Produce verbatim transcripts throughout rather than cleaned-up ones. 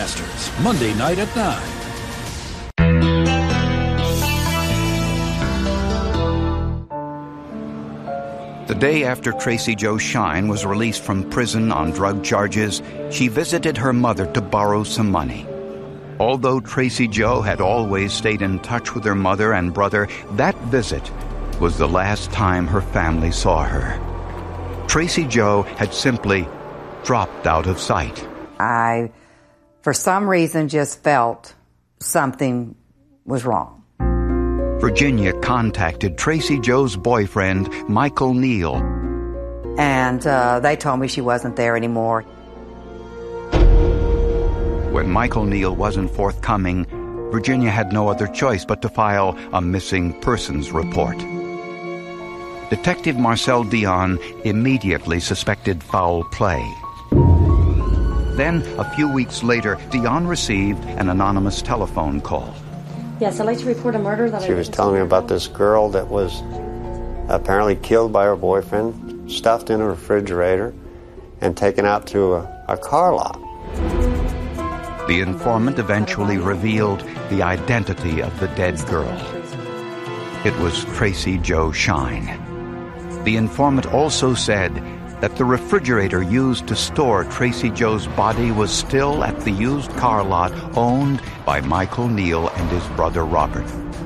Masters, Monday night at nine. The day after Tracy Jo Shine was released from prison on drug charges, she visited her mother to borrow some money. Although Tracy Jo had always stayed in touch with her mother and brother, that visit was the last time her family saw her. Tracy Jo had simply dropped out of sight. I, for some reason, just felt something was wrong. Virginia contacted Tracy Jo's boyfriend, Michael Neal. And uh, they told me she wasn't there anymore. When Michael Neal wasn't forthcoming, Virginia had no other choice but to file a missing persons report. Detective Marcel Dion immediately suspected foul play. Then, a few weeks later, Dion received an anonymous telephone call. Yes, I'd like to report a murder that I... She was telling me about this girl that was apparently killed by her boyfriend, stuffed in a refrigerator, and taken out to a, a car lot. The informant eventually revealed the identity of the dead girl. It was Tracy Jo Shine. The informant also said that the refrigerator used to store Tracy Jo's body was still at the used car lot owned by Michael Neal and his brother Robert.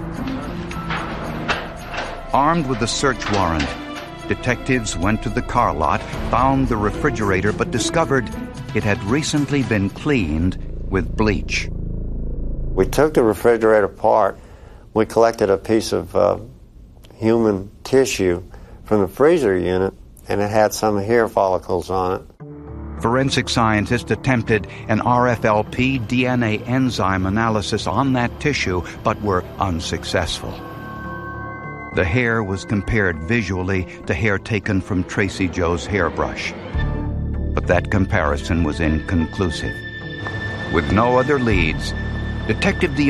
Armed with a search warrant, detectives went to the car lot, found the refrigerator, but discovered it had recently been cleaned with bleach. We took the refrigerator apart. We collected a piece of uh, human tissue from the freezer unit, and it had some hair follicles on it. Forensic scientists attempted an R F L P D N A enzyme analysis on that tissue, but were unsuccessful. The hair was compared visually to hair taken from Tracy Jo's hairbrush, but that comparison was inconclusive. With no other leads, Detective Dion